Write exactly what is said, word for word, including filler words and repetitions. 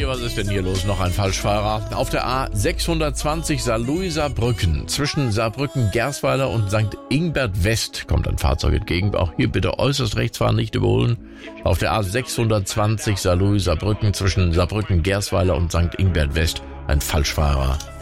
Andi, was ist denn hier los? Noch ein Falschfahrer. Auf der A sechshundertzwanzig Saarlouis-Saarbrücken. Zwischen Saarbrücken-Gersweiler und Sankt Ingbert West kommt ein Fahrzeug entgegen. Auch hier bitte äußerst rechts fahren, nicht überholen. Auf der A sechshundertzwanzig Saarlouis-Saarbrücken zwischen Saarbrücken-Gersweiler und Sankt Ingbert West ein Falschfahrer.